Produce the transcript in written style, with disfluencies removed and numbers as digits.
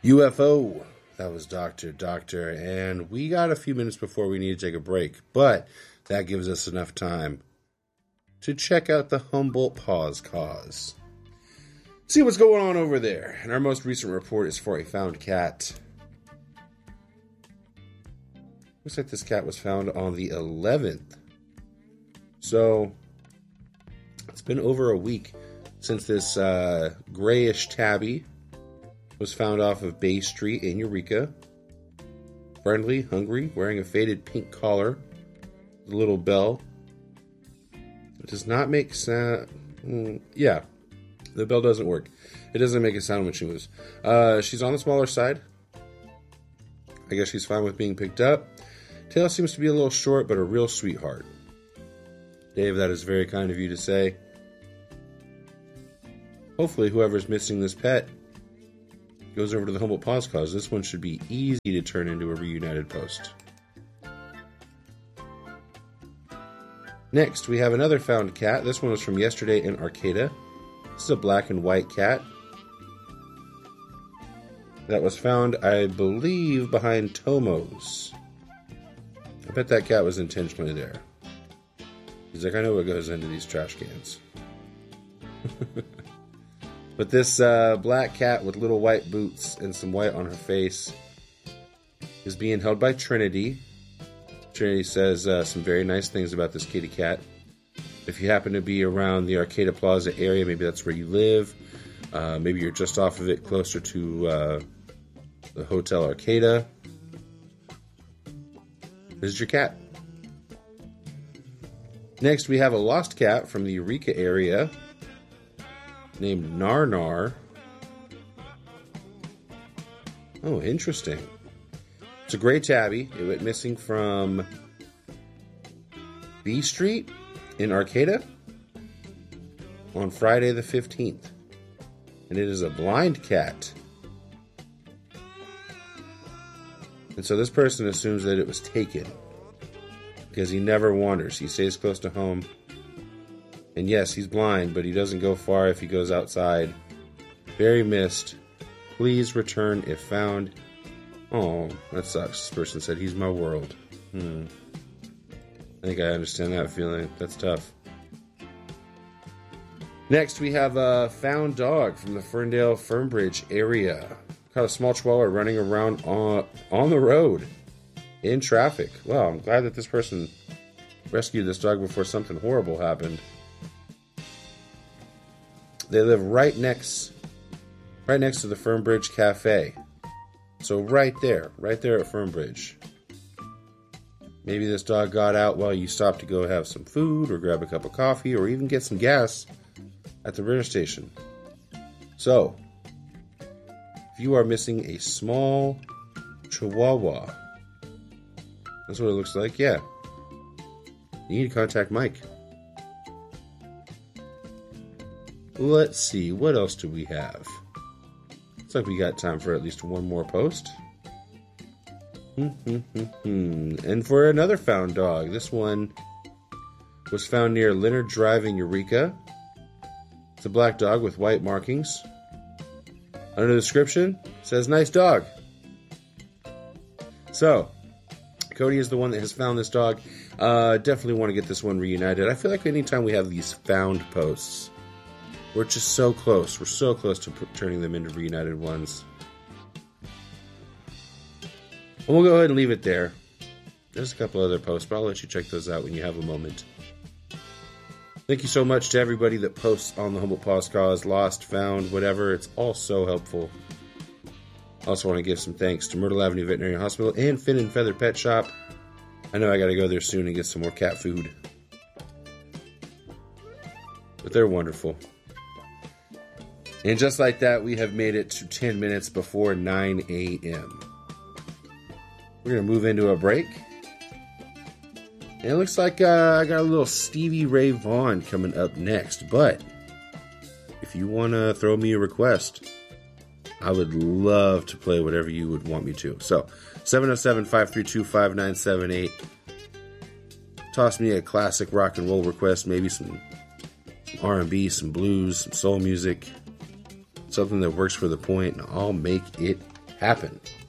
UFO. That was Doctor, and we got a few minutes before we need to take a break, but that gives us enough time to check out the Humboldt Paws Cause. See what's going on over there. And our most recent report is for a found cat. Looks like this cat was found on the 11th. So, it's been over a week since this grayish tabby was found off of Bay Street in Eureka. Friendly, hungry, wearing a faded pink collar, with a little bell. It does not make sound. Yeah, the bell doesn't work. It doesn't make a sound when she moves. She's on the smaller side. I guess she's fine with being picked up. Tail seems to be a little short, but a real sweetheart. Dave, that is very kind of you to say. Hopefully, whoever's missing this pet goes over to the Humboldt Paws Cause. This one should be easy to turn into a reunited post. Next, we have another found cat. This one was from yesterday in Arcata. This is a black and white cat that was found, I believe, behind Tomo's. I bet that cat was intentionally there. He's like, I know what goes into these trash cans. But this black cat with little white boots and some white on her face is being held by Trinity. Trinity says some very nice things about this kitty cat. If you happen to be around the Arcata Plaza area, maybe that's where you live. Maybe you're just off of it, closer to the Hotel Arcata. This is your cat. Next, we have a lost cat from the Eureka area named Narnar. Oh, interesting. It's a gray tabby. It went missing from B Street in Arcata on Friday the 15th. And it is a blind cat. And so this person assumes that it was taken because he never wanders. He stays close to home. And yes, he's blind, but he doesn't go far if he goes outside. Very missed. Please return if found. Oh, that sucks. This person said, he's my world. I think I understand that feeling. That's tough. Next, we have a found dog from the Ferndale Fernbridge area. Caught a small chihuahua running around on the road in traffic. Wow, I'm glad that this person rescued this dog before something horrible happened. They live right next to the Fernbridge Cafe. So right there at Fernbridge. Maybe this dog got out while you stopped to go have some food or grab a cup of coffee or even get some gas at the rail station. So, if you are missing a small chihuahua, that's what it looks like, yeah. You need to contact Mike. Let's see, what else do we have? Looks like we got time for at least one more post. And for another found dog, this one was found near Leonard Drive in Eureka. It's a black dog with white markings. Under the description, it says, nice dog. So, Cody is the one that has found this dog. Definitely want to get this one reunited. I feel like anytime we have these found posts, we're just so close. We're so close to turning them into reunited ones. And we'll go ahead and leave it there. There's a couple other posts, but I'll let you check those out when you have a moment. Thank you so much to everybody that posts on the Humboldt Paws Cause, lost, found, whatever. It's all so helpful. I also want to give some thanks to Myrtle Avenue Veterinary Hospital and Fin and Feather Pet Shop. I know I got to go there soon and get some more cat food. But they're wonderful. And just like that, we have made it to 10 minutes before 9 a.m. We're going to move into a break. And it looks like I got a little Stevie Ray Vaughan coming up next. But if you want to throw me a request, I would love to play whatever you would want me to. So, 707-532-5978. Toss me a classic rock and roll request. Maybe some R&B, some blues, some soul music. Something that works for the point, and I'll make it happened.